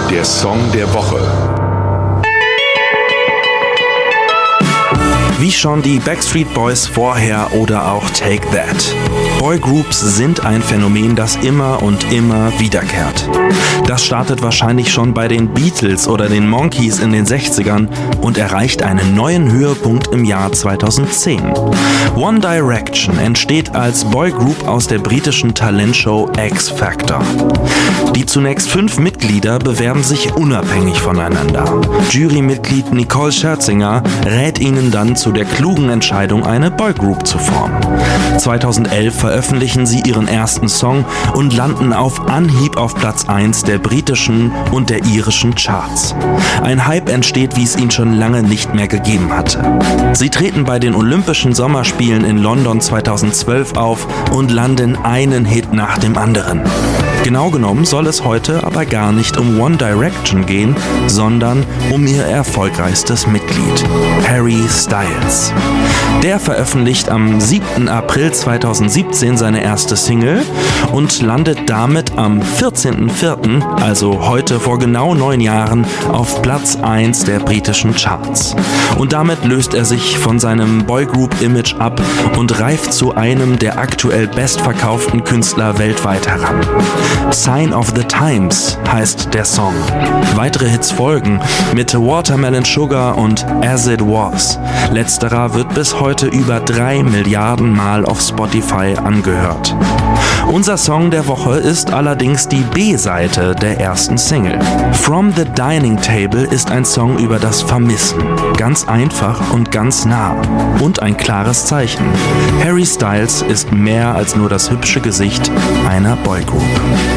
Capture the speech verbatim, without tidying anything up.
Der Song der Woche. Wie schon die Backstreet Boys vorher oder auch Take That. Boygroups sind ein Phänomen, das immer und immer wiederkehrt. Das startet wahrscheinlich schon bei den Beatles oder den Monkees in den sechzigern und erreicht einen neuen Höhepunkt im Jahr zweitausendzehn. One Direction entsteht als Boygroup aus der britischen Talentshow X Factor. Die zunächst fünf Mitglieder bewerben sich unabhängig voneinander. Jurymitglied Nicole Scherzinger rät ihnen dann zu der klugen Entscheidung, eine Boygroup zu formen. zweitausendelf veröffentlichen sie ihren ersten Song und landen auf Anhieb auf Platz eins der britischen und der irischen Charts. Ein Hype entsteht, wie es ihn schon lange nicht mehr gegeben hatte. Sie treten bei den Olympischen Sommerspielen in London zweitausendzwölf auf und landen einen Hit nach dem anderen. Genau genommen soll es heute aber gar nicht um One Direction gehen, sondern um ihr erfolgreichstes Mitglied, Harry Styles. Der veröffentlicht am siebten April zweitausendsiebzehn seine erste Single und landet damit am vierzehnten vierten, also heute vor genau neun Jahren, auf Platz eins der britischen Charts. Und damit löst er sich von seinem Boygroup-Image ab und reift zu einem der aktuell bestverkauften Künstler weltweit heran. Sign of the Times heißt der Song. Weitere Hits folgen mit Watermelon Sugar und As It Was. Letzterer wird bis heute über drei Milliarden Mal auf Spotify angehört. Unser Song der Woche ist allerdings die B-Seite der ersten Single. From the Dining Table ist ein Song über das Vermissen. Ganz einfach und ganz nah. Und ein klares Zeichen. Harry Styles ist mehr als nur das hübsche Gesicht einer Boygroup.